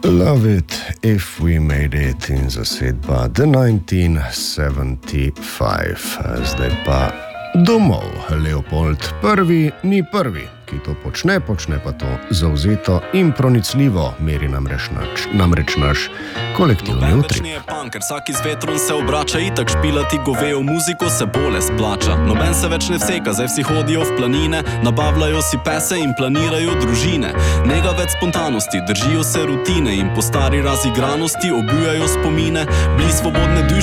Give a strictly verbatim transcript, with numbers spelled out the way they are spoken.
Love It If We Made It in zasedba The nineteen seventy-five. Zdaj pa domov. Leopold prvi ni prvi, ki to počne, počne pa to zavzeto in pronicljivo, meri namreč naš, namreč naš kolektivni utrip. Noben več je punker, vsak iz vetron se obrača, itak špilati govejo muziko se bolje splača. Noben se več ne vseka, zdaj vsi hodijo v planine, nabavljajo si pese in planirajo družine. Nega več spontanosti, držijo se rutine in po stari razigranosti obujajo spomine. Bili svobodne duše